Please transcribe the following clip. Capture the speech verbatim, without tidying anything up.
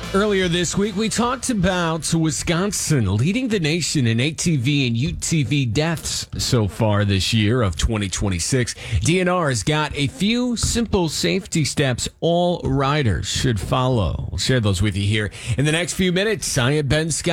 Earlier this week, we talked about Wisconsin leading the nation in A T V and U T V deaths so far this year of twenty twenty-six. D N R has got a few simple safety steps all riders should follow. We'll share those with you here in the next few minutes. I am Ben Scott.